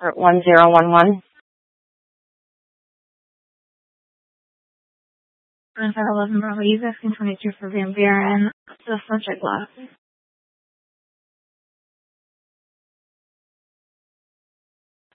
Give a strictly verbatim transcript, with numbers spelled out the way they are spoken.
for one zero one one. nine five one one Bravo, you guys can twenty-two for Van Buren. The subject last.